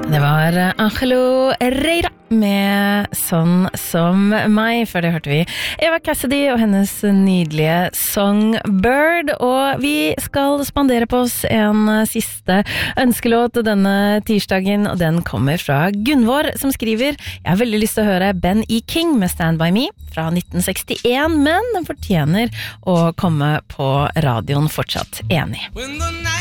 Det var Angelo Reira med Sånn som meg. Før det hørte vi Eva Cassidy og hennes nydelige Songbird. Og vi skal spandere på oss en siste ønskelåt denne tirsdagen, og den kommer fra Gunvor, som skriver: Jeg har veldig lyst til å høre Ben E. King med Stand By Me fra 1961, men den fortjener å komme på radioen fortsatt. Enig.